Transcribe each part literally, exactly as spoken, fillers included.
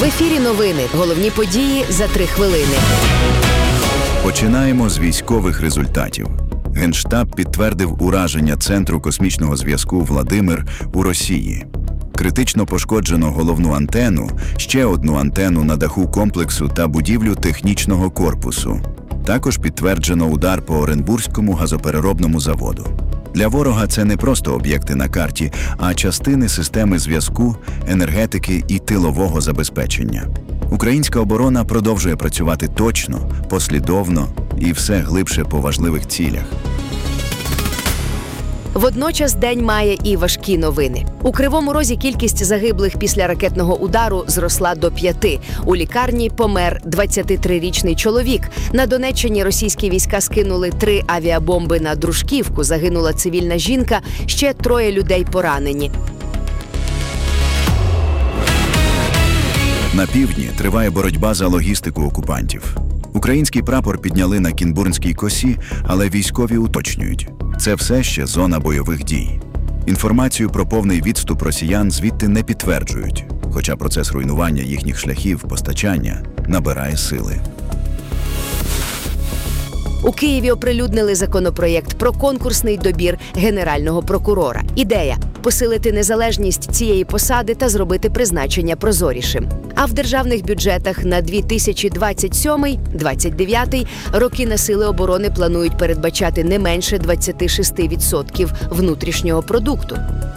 В ефірі новини. Головні події за три хвилини. Починаємо з військових результатів. Генштаб підтвердив ураження Центру космічного зв'язку «Владимир» у Росії. Критично пошкоджено головну антенну, ще одну антенну на даху комплексу та будівлю технічного корпусу. Також підтверджено удар по Оренбурзькому газопереробному заводу. Для ворога це не просто об'єкти на карті, а частини системи зв'язку, енергетики і тилового забезпечення. Українська оборона продовжує працювати точно, послідовно і все глибше по важливих цілях. Водночас день має і важкі новини. У Кривому Розі кількість загиблих після ракетного удару зросла до п'яти. У лікарні помер двадцятитрирічний чоловік. На Донеччині російські війська скинули три авіабомби на Дружківку. Загинула цивільна жінка, ще троє людей поранені. На півдні триває боротьба за логістику окупантів. Український прапор підняли на Кінбурнській косі, але військові уточнюють – це все ще зона бойових дій. Інформацію про повний відступ росіян звідти не підтверджують, хоча процес руйнування їхніх шляхів постачання набирає сили. У Києві оприлюднили законопроєкт про конкурсний добір генерального прокурора. Ідея – посилити незалежність цієї посади та зробити призначення прозорішим. А в державних бюджетах на дві тисячі двадцять сьомий - двадцять дев'ятий роки на сили оборони планують передбачати не менше двадцять шість відсотків внутрішнього продукту.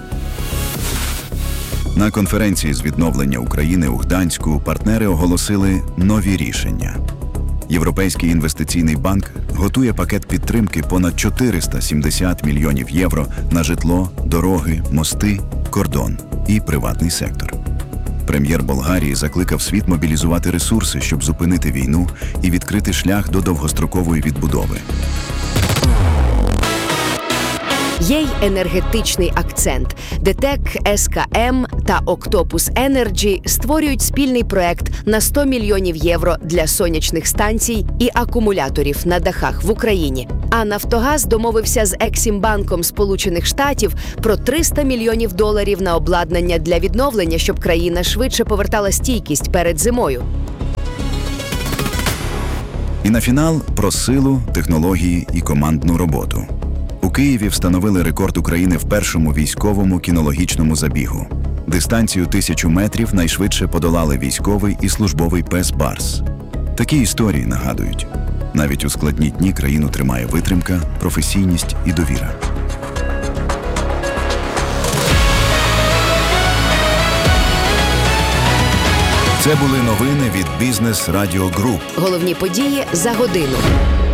На конференції з відновлення України у Гданську партнери оголосили нові рішення. Європейський інвестиційний банк готує пакет підтримки понад чотириста сімдесят мільйонів євро на житло, дороги, мости, кордон і приватний сектор. Прем'єр Болгарії закликав світ мобілізувати ресурси, щоб зупинити війну і відкрити шлях до довгострокової відбудови. Є й енергетичний акцент. ДТЕК, ес ка ем та Octopus Energy створюють спільний проект на сто мільйонів євро для сонячних станцій і акумуляторів на дахах в Україні. А «Нафтогаз» домовився з Ексімбанком Сполучених Штатів про триста мільйонів доларів на обладнання для відновлення, щоб країна швидше повертала стійкість перед зимою. І на фінал про силу, технології і командну роботу. У Києві встановили рекорд України в першому військовому кінологічному забігу. Дистанцію тисячу метрів найшвидше подолали військовий і службовий пес «Барс». Такі історії нагадують. Навіть у складні дні країну тримає витримка, професійність і довіра. Це були новини від Бізнес Радіо Груп. Головні події за годину.